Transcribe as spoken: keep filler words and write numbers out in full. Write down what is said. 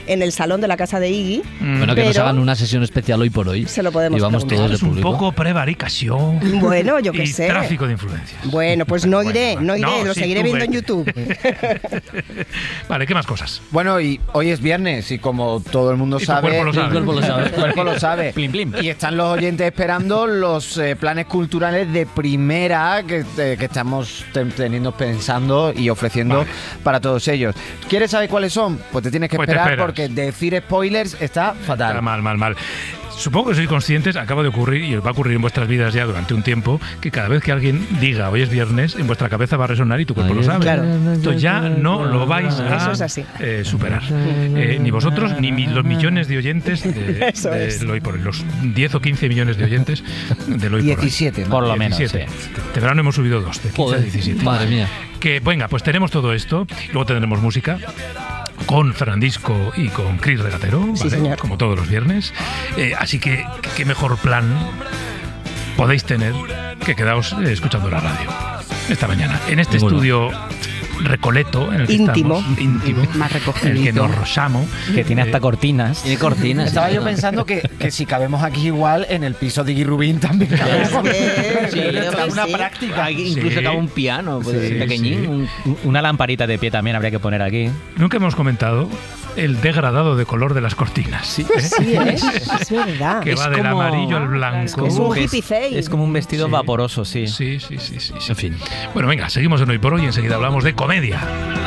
en el salón de la casa de Iggy. Mm. Bueno, que pero nos hagan una sesión especial hoy por hoy. Se lo podemos y vamos preguntar. todos de Es un público. poco prevaricación. Bueno, yo qué y sé. tráfico de influencias. Bueno, pues no iré, Bueno, no iré, no, lo sí, seguiré tú viendo en vete. YouTube. Vale, ¿qué más cosas? Bueno, y hoy es viernes y como todo el mundo Y tu sabe, cuerpo lo sabe. El cuerpo lo sabe. el cuerpo lo sabe. Plim, plim. Y están los oyentes esperando los eh, planes culturales de primera que, eh, que estamos te- teniendo pensando y ofreciendo Vale. para todos ellos. ¿Quieres saber cuáles son? Pues te tienes que Pues te esperar esperas. porque decir spoilers está fatal. Está mal, mal, mal. Supongo que sois conscientes, acaba de ocurrir y os va a ocurrir en vuestras vidas ya durante un tiempo, que cada vez que alguien diga hoy es viernes, en vuestra cabeza va a resonar y tu cuerpo Ay, lo sabe. claro. Entonces ya no lo vais a Eso es así. eh, superar. Eh, ni vosotros, ni mi- los millones de oyentes de, Eso de es. Hoy por Hoy, los diez o quince millones de oyentes del Hoy por Hoy. diecisiete, ¿no? Por lo menos, diecisiete. sí. De verano hemos subido dos, de quince a Joder, diecisiete. madre mía. Que venga, pues tenemos todo esto, luego tendremos música con Fernandisco y con Chris Regatero, Sí, ¿vale? señor. Como todos los viernes. Eh, así que qué mejor plan podéis tener que quedaos eh, escuchando la radio esta mañana. En este Ninguno. estudio recoleto en el que Íntimo. estamos, íntimo, Más en el que recogidito. nos rozamos. Que tiene hasta Eh, cortinas. Tiene cortinas. Estaba sí, yo ¿no? pensando que, que si cabemos aquí igual, en el piso de Iggy Rubín también cabemos. Sí, Debería creo ser que una sí. práctica. Hay incluso Sí. acaba un piano pues, Sí, pequeñín. sí. un- Una lamparita de pie también habría que poner aquí. Nunca hemos comentado el degradado de color de las cortinas. Sí. ¿eh? Sí, es, es verdad. Que Es va del como- amarillo al blanco. Es un ves- hippie fade. Es como un vestido Sí. vaporoso, sí. Sí, sí, sí, sí, sí. En fin. Bueno, venga, seguimos en Hoy por Hoy y enseguida hablamos de comedia.